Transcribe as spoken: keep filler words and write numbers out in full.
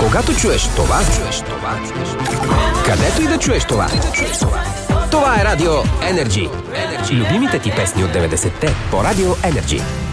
Когато чуеш това, където и да чуеш това. Това е Радио Energy. Любимите ти песни от деветдесетте по Радио Energy.